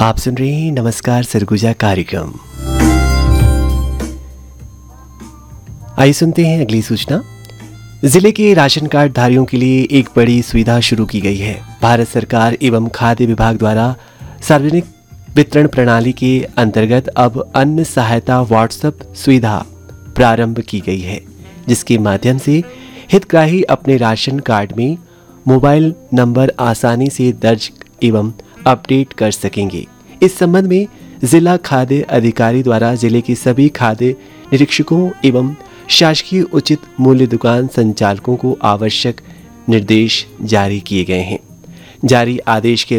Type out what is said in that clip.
आप सुन रहे हैं नमस्कार सरगुजा कार्यक्रम। आइए सुनते हैं अगली सूचना। जिले के राशन कार्ड धारियों के लिए एक बड़ी सुविधा शुरू की गई है। भारत सरकार एवं खाद्य विभाग द्वारा सार्वजनिक वितरण प्रणाली के अंतर्गत अब अन्न सहायता व्हाट्सएप सुविधा प्रारंभ की गई है, जिसके माध्यम से हितग्राही अपने राशन कार्ड में मोबाइल नंबर आसानी से दर्ज एवं अपडेट कर सकेंगे। इस संबंध में जिला खाद्य अधिकारी द्वारा जिले के सभी खाद्य निरीक्षकों एवं शासकीय उचित मूल्य दुकान संचालकों को आवश्यक निर्देश जारी किए गए हैं। जारी आदेश के